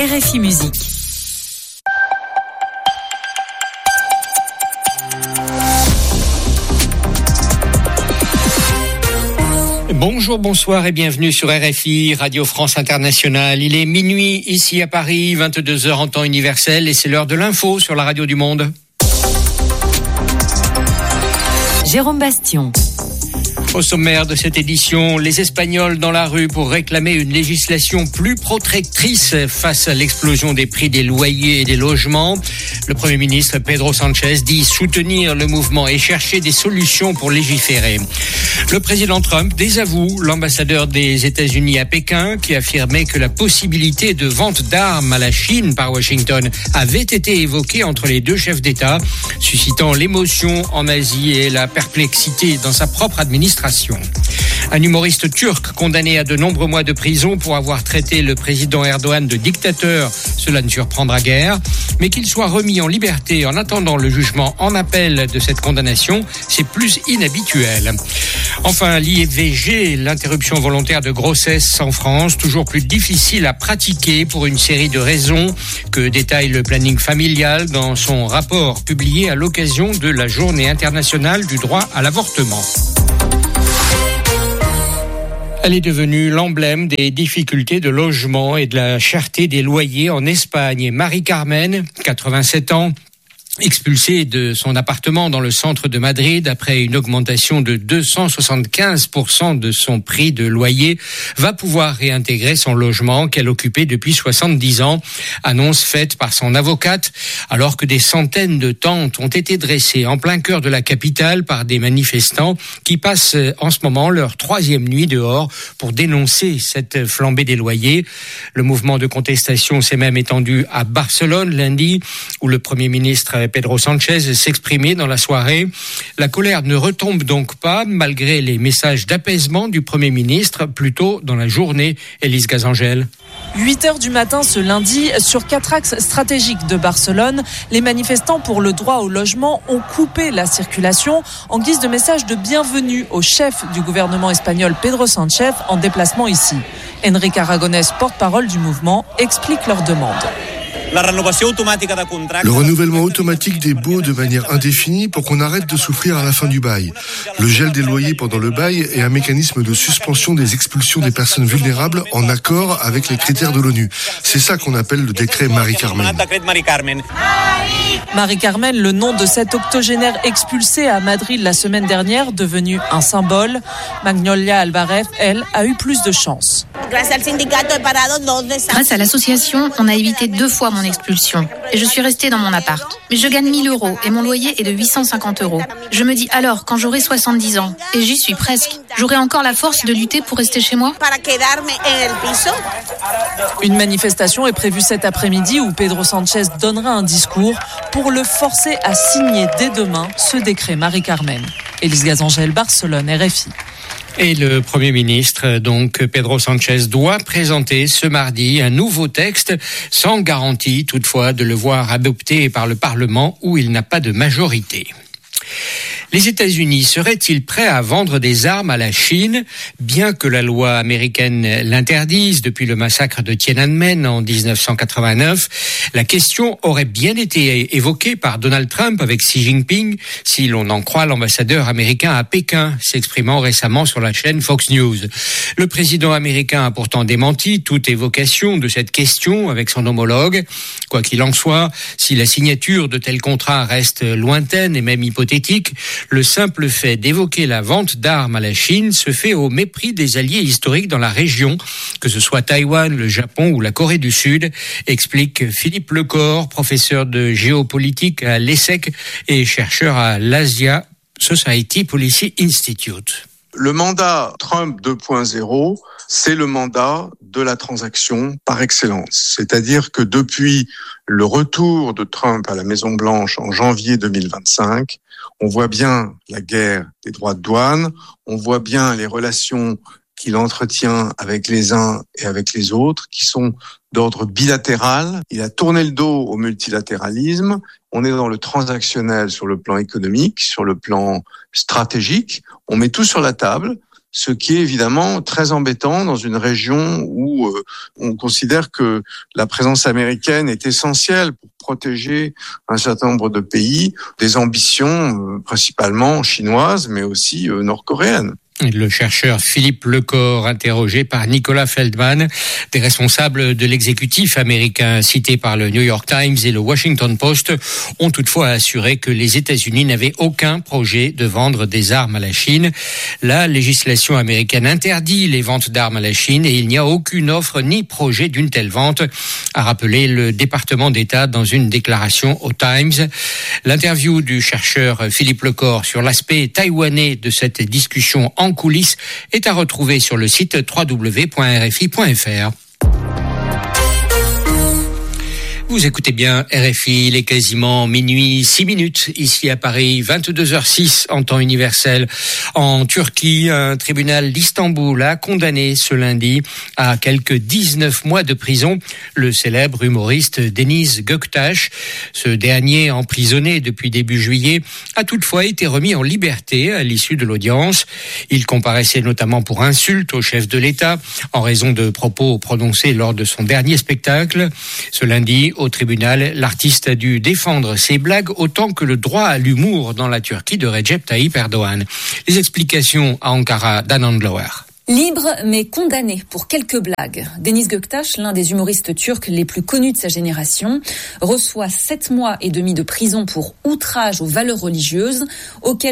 RFI Musique. Bonjour, bonsoir et bienvenue sur RFI, Radio France Internationale. Il est minuit ici à Paris, 22h en temps universel et c'est l'heure de l'info sur la radio du monde. Jérôme Bastion. Au sommaire de cette édition, les Espagnols dans la rue pour réclamer une législation plus protectrice face à l'explosion des prix des loyers et des logements. Le Premier ministre Pedro Sánchez dit soutenir le mouvement et chercher des solutions pour légiférer. Le président Trump désavoue l'ambassadeur des États-Unis à Pékin qui affirmait que la possibilité de vente d'armes à la Chine par Washington avait été évoquée entre les deux chefs d'État, suscitant l'émotion en Asie et la perplexité dans sa propre administration. Un humoriste turc condamné à de nombreux mois de prison pour avoir traité le président Erdogan de dictateur, cela ne surprendra guère, mais qu'il soit remis en liberté en attendant le jugement en appel de cette condamnation, c'est plus inhabituel. Enfin, l'IVG, l'interruption volontaire de grossesse en France, toujours plus difficile à pratiquer pour une série de raisons que détaille le planning familial dans son rapport publié à l'occasion de la Journée internationale du droit à l'avortement. Elle est devenue l'emblème des difficultés de logement et de la cherté des loyers en Espagne. Marie-Carmen, 87 ans, expulsée de son appartement dans le centre de Madrid après une augmentation de 275% de son prix de loyer, va pouvoir réintégrer son logement qu'elle occupait depuis 70 ans. Annonce faite par son avocate, alors que des centaines de tentes ont été dressées en plein cœur de la capitale par des manifestants qui passent en ce moment leur 3e nuit dehors pour dénoncer cette flambée des loyers. Le mouvement de contestation s'est même étendu à Barcelone lundi, où le Premier ministre Pedro Sánchez s'exprimait dans la soirée. La colère ne retombe donc pas, malgré les messages d'apaisement du Premier ministre, plus tôt dans la journée. Élise Gazangel. 8h du matin ce lundi, sur 4 axes stratégiques de Barcelone, les manifestants pour le droit au logement ont coupé la circulation en guise de message de bienvenue au chef du gouvernement espagnol Pedro Sánchez en déplacement ici. Enrique Aragonès, porte-parole du mouvement, explique leur demande. Le renouvellement automatique des baux de manière indéfinie pour qu'on arrête de souffrir à la fin du bail. Le gel des loyers pendant le bail et un mécanisme de suspension des expulsions des personnes vulnérables en accord avec les critères de l'ONU. C'est ça qu'on appelle le décret Marie-Carmen. Marie-Carmen, le nom de cette octogénaire expulsée à Madrid la semaine dernière, devenu un symbole. Magnolia Alvarez, elle, a eu plus de chance. Grâce à l'association, on a évité 2 fois mon expulsion. Et je suis restée dans mon appart. Mais je gagne 1 000 € et mon loyer est de 850 €. Je me dis alors, quand j'aurai 70 ans, et j'y suis presque, j'aurai encore la force de lutter pour rester chez moi ? Une manifestation est prévue cet après-midi où Pedro Sánchez donnera un discours pour le forcer à signer dès demain ce décret Marie-Carmen. Élise Gazangel, Barcelone, RFI. Et le Premier ministre, donc Pedro Sánchez, doit présenter ce mardi un nouveau texte, sans garantie toutefois de le voir adopté par le Parlement où il n'a pas de majorité. Les États-Unis seraient-ils prêts à vendre des armes à la Chine, bien que la loi américaine l'interdise depuis le massacre de Tiananmen en 1989 ? La question aurait bien été évoquée par Donald Trump avec Xi Jinping, si l'on en croit l'ambassadeur américain à Pékin, s'exprimant récemment sur la chaîne Fox News. Le président américain a pourtant démenti toute évocation de cette question avec son homologue. Quoi qu'il en soit, si la signature de tels contrats reste lointaine et même hypothétique, le simple fait d'évoquer la vente d'armes à la Chine se fait au mépris des alliés historiques dans la région, que ce soit Taïwan, le Japon ou la Corée du Sud, explique Philippe Lecor, professeur de géopolitique à l'ESSEC et chercheur à l'Asia Society Policy Institute. Le mandat Trump 2.0, c'est le mandat de la transaction par excellence. C'est-à-dire que depuis le retour de Trump à la Maison-Blanche en janvier 2025, on voit bien la guerre des droits de douane, on voit bien les relations qu'il entretient avec les uns et avec les autres, qui sont d'ordre bilatéral. Il a tourné le dos au multilatéralisme. On est dans le transactionnel sur le plan économique, sur le plan stratégique. On met tout sur la table. ce qui est évidemment très embêtant dans une région où on considère que la présence américaine est essentielle pour protéger un certain nombre de pays, des ambitions principalement chinoises, mais aussi nord-coréennes. Le chercheur Philippe Lecor, interrogé par Nicolas Feldman, des responsables de l'exécutif américain cités par le New York Times et le Washington Post, ont toutefois assuré que les États-Unis n'avaient aucun projet de vendre des armes à la Chine. La législation américaine interdit les ventes d'armes à la Chine et il n'y a aucune offre ni projet d'une telle vente, a rappelé le département d'État dans une déclaration au Times. L'interview du chercheur Philippe Lecor sur l'aspect taïwanais de cette discussion en coulisses est à retrouver sur le site www.rfi.fr. Vous écoutez bien RFI, il est quasiment minuit 6 minutes ici à Paris, 22h06 en temps universel. En Turquie, un tribunal d'Istanbul a condamné ce lundi à quelques 19 mois de prison le célèbre humoriste Deniz Göktaş. Ce dernier, emprisonné depuis début juillet, a toutefois été remis en liberté à l'issue de l'audience. Il comparaissait notamment pour insulte au chef de l'État en raison de propos prononcés lors de son dernier spectacle. Ce lundi, au tribunal, l'artiste a dû défendre ses blagues autant que le droit à l'humour dans la Turquie de Recep Tayyip Erdogan. Les explications à Ankara d'Anan Glower. Libre mais condamné pour quelques blagues. Deniz Göktaş, l'un des humoristes turcs les plus connus de sa génération, reçoit 7 mois et demi de prison pour outrage aux valeurs religieuses, auquel